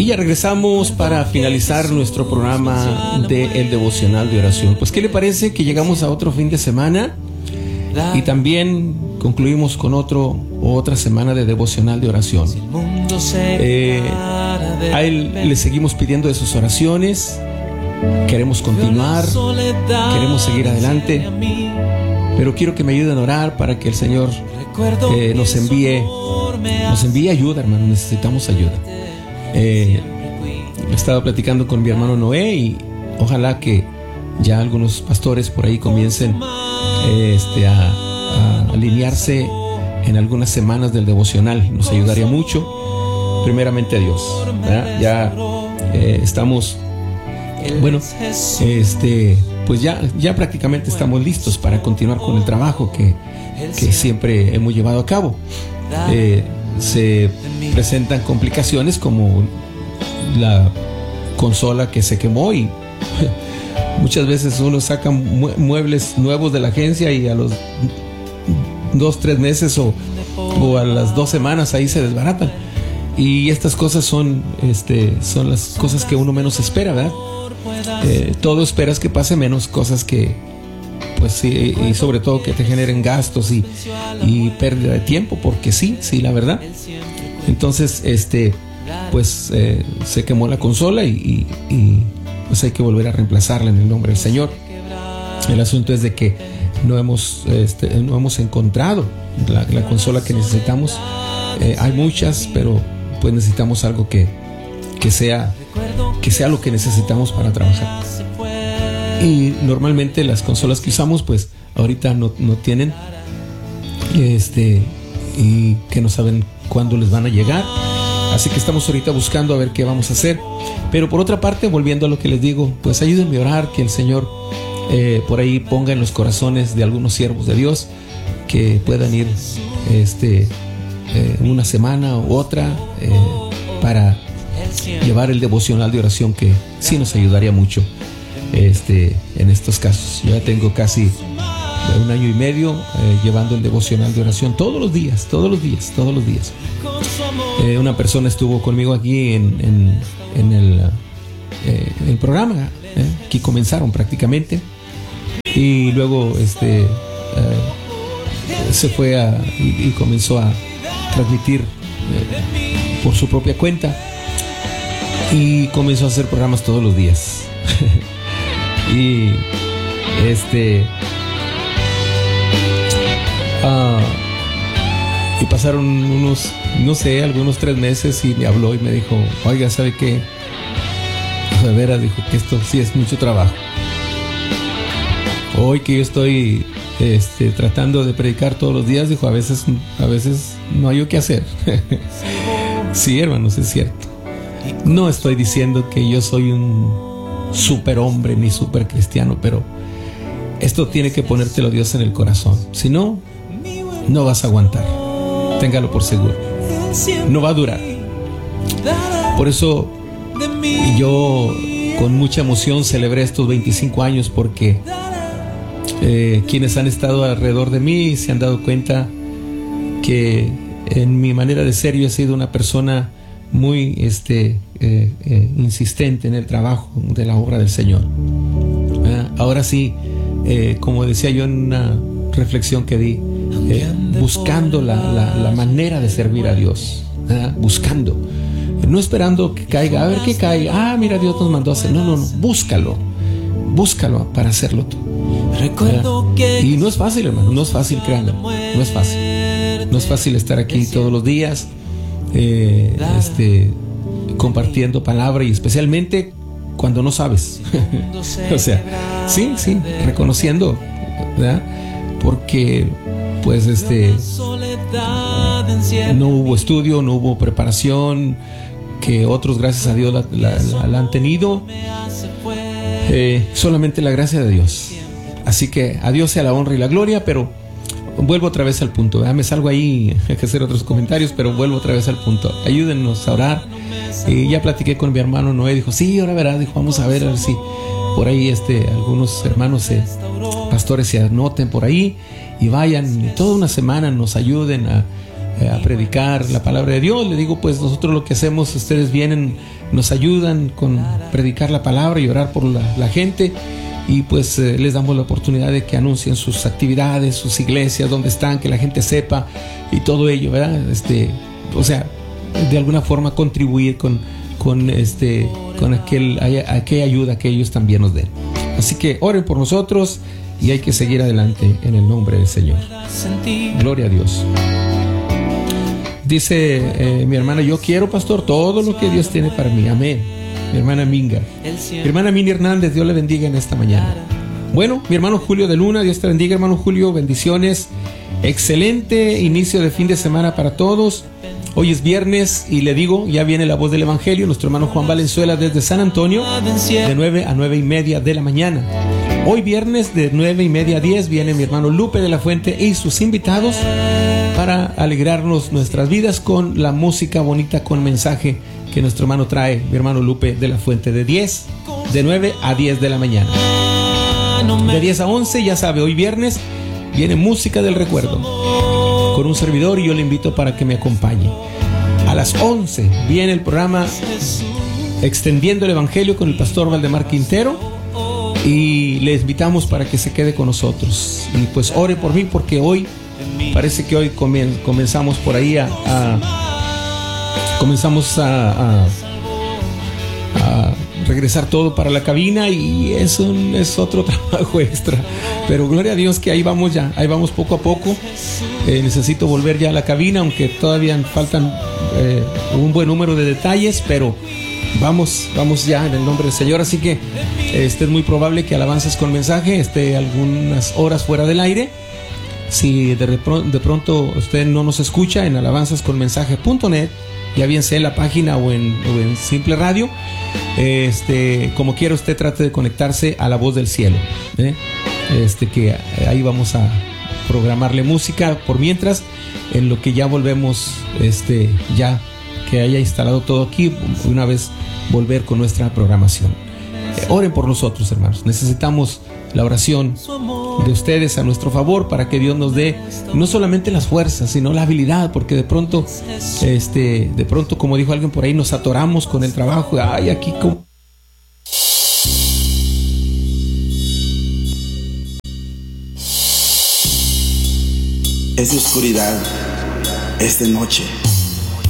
Y ya regresamos para finalizar nuestro programa de El Devocional de Oración. Pues, ¿qué le parece que llegamos a otro fin de semana? Y también concluimos con otra semana de Devocional de Oración. A él le seguimos pidiendo de sus oraciones. Queremos continuar, queremos seguir adelante. Pero quiero que me ayuden a orar para que el Señor nos envíe ayuda, hermano. Necesitamos ayuda. Estaba platicando con mi hermano Noé y ojalá que ya algunos pastores por ahí comiencen a alinearse en algunas semanas del devocional. Nos ayudaría mucho, primeramente a Dios, ¿verdad? Ya estamos, bueno, pues ya prácticamente estamos listos para continuar con el trabajo que siempre hemos llevado a cabo. Se presentan complicaciones como la consola que se quemó y muchas veces uno saca muebles nuevos de la agencia y a los 2-3 meses o a las 2 semanas ahí se desbaratan. Y estas cosas son las cosas que uno menos espera, ¿verdad? Todo esperas que pase, menos cosas que, pues sí, y sobre todo que te generen gastos y pérdida de tiempo, porque sí, la verdad. Entonces, pues se quemó la consola y pues hay que volver a reemplazarla en el nombre del Señor. El asunto es de que no hemos encontrado la consola que necesitamos. Hay muchas, pero pues necesitamos algo que sea lo que necesitamos para trabajar. Y normalmente las consolas que usamos, pues ahorita no tienen, y que no saben cuándo les van a llegar. Así que estamos ahorita buscando a ver qué vamos a hacer. Pero por otra parte, volviendo a lo que les digo, pues ayúdenme a orar, que el Señor por ahí ponga en los corazones de algunos siervos de Dios que puedan ir una semana u otra para llevar el devocional de oración, que sí nos ayudaría mucho en estos casos. Yo ya tengo casi 1 año y medio llevando el devocional de oración todos los días. Una persona estuvo conmigo aquí en el programa, aquí comenzaron prácticamente, y luego se fue y comenzó a transmitir por su propia cuenta y comenzó a hacer programas todos los días. Y y pasaron algunos 3 meses y me habló y me dijo: oiga, ¿sabe qué? De veras, dijo, que esto sí es mucho trabajo. Hoy que yo estoy tratando de predicar todos los días, dijo, a veces no hay yo qué hacer. Sí, hermanos, es cierto. No estoy diciendo que yo soy un superhombre ni super cristiano, pero esto tiene que ponértelo Dios en el corazón. Si no, no vas a aguantar. Téngalo por seguro. No va a durar. Por eso yo con mucha emoción celebré estos 25 años, porque quienes han estado alrededor de mí se han dado cuenta que en mi manera de ser yo he sido una persona muy insistente en el trabajo de la obra del Señor. Ahora sí, como decía yo en una reflexión que di, buscando la manera de servir a Dios, buscando, no esperando que caiga, a ver qué cae, mira, Dios nos mandó a hacer. No, búscalo para hacerlo tú. Y no es fácil, hermano, no es fácil, créanme, no es fácil estar aquí todos los días compartiendo palabra, y especialmente cuando no sabes. O sea, sí, reconociendo, ¿verdad? Porque pues no hubo estudio, no hubo preparación, que otros, gracias a Dios, la han tenido. Solamente la gracia de Dios. Así que a Dios sea la honra y la gloria. Pero vuelvo otra vez al punto, ¿verdad? Me salgo ahí, hay que hacer otros comentarios, pero vuelvo otra vez al punto. Ayúdennos a orar. Ya platiqué con mi hermano Noé, dijo, sí, ahora verá, dijo, vamos a ver si por ahí algunos hermanos pastores se anoten por ahí y vayan toda una semana, nos ayuden a predicar la palabra de Dios. Le digo, pues nosotros lo que hacemos, ustedes vienen, nos ayudan con predicar la palabra y orar por la gente, y pues les damos la oportunidad de que anuncien sus actividades, sus iglesias, dónde están, que la gente sepa y todo ello, ¿verdad? O sea, de alguna forma contribuir con aquella ayuda que ellos también nos den. Así que oren por nosotros y hay que seguir adelante en el nombre del Señor. Gloria a Dios. Dice mi hermana, yo quiero, pastor, todo lo que Dios tiene para mí. Amén. Mi hermana Minga. Mi hermana Mini Hernández, Dios le bendiga en esta mañana. Bueno, mi hermano Julio de Luna, Dios te bendiga, hermano Julio, bendiciones. Excelente inicio de fin de semana para todos. Hoy es viernes y le digo, ya viene la voz del Evangelio, nuestro hermano Juan Valenzuela desde San Antonio, de 9 a 9:30 de la mañana. Hoy viernes de 9:30 a 10 viene mi hermano Lupe de la Fuente y sus invitados para alegrarnos nuestras vidas con la música bonita, con mensaje que nuestro hermano trae, mi hermano Lupe de la Fuente, de 9 a 10 de la mañana. De 10 a 11, ya sabe, hoy viernes viene música del recuerdo con un servidor y yo le invito para que me acompañe. A las 11 viene el programa Extendiendo el Evangelio con el pastor Valdemar Quintero y le invitamos para que se quede con nosotros. Y pues ore por mí porque hoy, parece que hoy comenzamos por ahí comenzamos a regresar todo para la cabina y es otro trabajo extra, pero gloria a Dios que ahí vamos ya, ahí vamos poco a poco. Necesito volver ya a la cabina, aunque todavía faltan un buen número de detalles, pero vamos ya en el nombre del Señor. Así que es muy probable que Alabanzas con Mensaje esté algunas horas fuera del aire. Si de pronto usted no nos escucha en alabanzasconmensaje.net, ya bien sea en la página o en Simple Radio, como quiera usted trate de conectarse a La Voz del Cielo, que ahí vamos a programarle música por mientras, en lo que ya volvemos, ya que haya instalado todo aquí, una vez volver con nuestra programación. Oren por nosotros, hermanos, necesitamos la oración de ustedes a nuestro favor para que Dios nos dé no solamente las fuerzas, sino la habilidad, porque de pronto, como dijo alguien por ahí, nos atoramos con el trabajo. Ay, aquí como... Es de oscuridad, es de noche.